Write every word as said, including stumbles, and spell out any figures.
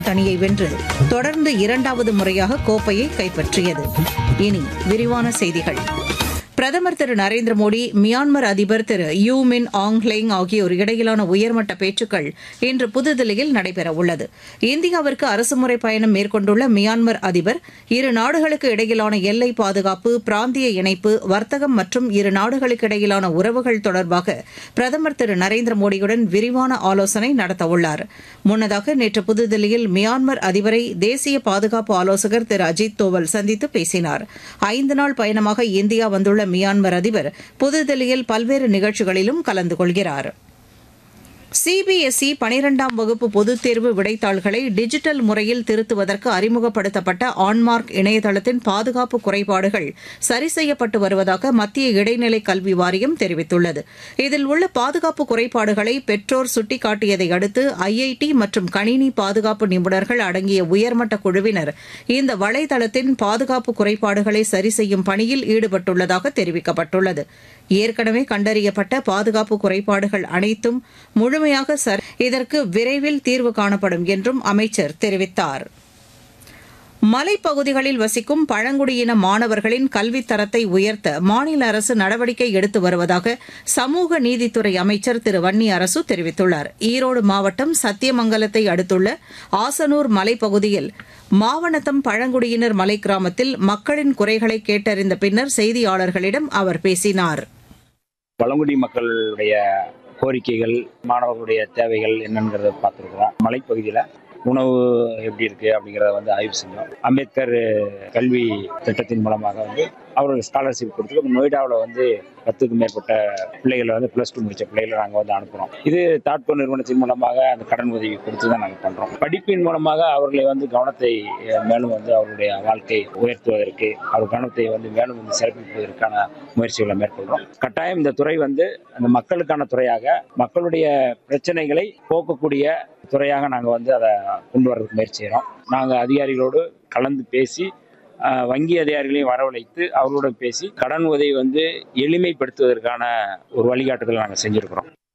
அணியை வென்று தொடர்ந்து இரண்டாவது முறையாக கோப்பையை கைப்பற்றியது. இனி விரிவான செய்திகள். பிரதமர் திரு நரேந்திர மோடி, மியான்மர் அதிபர் திரு யூ மின் ஆங் ஹ்லேங் ஆகியோர் இடையிலான உயர்மட்ட பேச்சுக்கள் இன்று புதுதில்லியில் நடைபெறவுள்ளது. இந்தியாவிற்கு அரசுமுறை பயணம் மேற்கொண்டுள்ள மியான்மர் அதிபர் இரு நாடுகளுக்கு இடையிலான எல்லை பாதுகாப்பு, பிராந்திய இணைப்பு, வர்த்தகம் மற்றும் இரு நாடுகளுக்கு இடையிலான உறவுகள் தொடர்பாக பிரதமர் திரு நரேந்திர மோடியுடன் விரிவான ஆலோசனை நடத்தவுள்ளார். முன்னதாக நேற்று புதுதில்லியில் மியான்மர் அதிபரை தேசிய பாதுகாப்பு ஆலோசகர் திரு அஜித் தோவல் சந்தித்து பேசினார். ஐந்து நாள் பயணமாக இந்தியா வந்துள்ள மியான்மர் அதிபர் புதுதில்லியில் பல்வேறு நிகழ்ச்சிகளிலும் கலந்து கொள்கிறார். சிபிஎஸ்இ பனிரெண்டாம் வகுப்பு பொதுத் தேர்வு விடைத்தாள்களை டிஜிட்டல் முறையில் திருத்துவதற்கு அறிமுகப்படுத்தப்பட்ட ஆன்மார்க் இணையதளத்தின் பாதுகாப்பு குறைபாடுகள் சரி செய்யப்பட்டு வருவதாக மத்திய இடைநிலை கல்வி வாரியம் தெரிவித்துள்ளது. இதில் உள்ள பாதுகாப்பு குறைபாடுகளை பெற்றோர் சுட்டிக்காட்டியதை அடுத்து ஐஐடி மற்றும் கணினி பாதுகாப்பு நிபுணர்கள் அடங்கிய உயர்மட்ட குழுவினர் இந்த வலைதளத்தின் பாதுகாப்பு குறைபாடுகளை சரி செய்யும் பணியில் ஈடுபட்டுள்ளதாக தெரிவிக்கப்பட்டுள்ளது. ஏற்கனவே கண்டறியப்பட்ட பாதுகாப்பு குறைபாடுகள் அனைத்தும் முழுமையாக சரி, இதற்கு விரைவில் தீர்வு காணப்படும் என்றும் அமைச்சர் தெரிவித்தார். மலைப்பகுதிகளில் வசிக்கும் பழங்குடியின மாணவர்களின் கல்வித் தரத்தை உயர்த்த மாநில அரசு நடவடிக்கை எடுத்து வருவதாக சமூக நீதித்துறை அமைச்சர் திரு வன்னி அரசு தெரிவித்துள்ளார். ஈரோடு மாவட்டம் சத்தியமங்கலத்தை அடுத்துள்ள ஆசனூர் மலைப்பகுதியில் மாவனத்தம் பழங்குடியினர் மலை கிராமத்தில் மக்களின் குறைகளை கேட்டறிந்த பின்னர் செய்தியாளர்களிடம் அவர் பேசினார். பழங்குடி மக்களுடைய கோரிக்கைகள், மாணவர்களுடைய தேவைகள் என்னங்கிறத பார்த்துருக்குறோம். மலைப்பகுதியில் உணவு எப்படி இருக்கு அப்படிங்கிறத வந்து ஆய்வு செஞ்சோம். அம்பேத்கர் கல்வி திட்டத்தின் மூலமாக வந்து அவர்களுக்கு ஸ்காலர்ஷிப் கொடுத்து நொய்டாவில் வந்து பத்துக்கும் மேற்பட்ட பிள்ளைகளை வந்து பிளஸ் டூ முடிச்ச பிள்ளைகளை நாங்கள் வந்து அனுப்புகிறோம். இது தாட்கோ நிறுவனத்தின் மூலமாக அந்த கடன் உதவி கொடுத்து தான் நாங்கள் பண்ணுறோம். படிப்பின் மூலமாக அவர்களை வந்து கவனத்தை மேலும் வந்து அவருடைய வாழ்க்கை உயர்த்துவதற்கு, அவர் கவனத்தை வந்து மேலும் வந்து சிறப்பிப்பதற்கான முயற்சிகளை மேற்கொள்கிறோம். கட்டாயம் இந்த துறை வந்து அந்த மக்களுக்கான துறையாக, மக்களுடைய பிரச்சனைகளை போக்கக்கூடிய துறையாக நாங்கள் வந்து அதை கொண்டு வர்றதுக்கு முயற்சி செய்கிறோம். நாங்கள் அதிகாரிகளோடு கலந்து பேசி, வங்கி அதிகாரிகளையும் வரவழைத்து அவர்களுடன் பேசி கடன் உதவி வந்து எளிமைப்படுத்துவதற்கான ஒரு வழிகாட்டுதலை நாங்கள் செஞ்சிருக்கிறோம்.